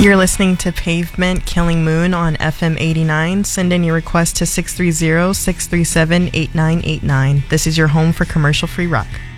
You're listening to Pavement Killing Moon on FM 89. Send in your request to 630-637-8989. This is your home for commercial-free rock.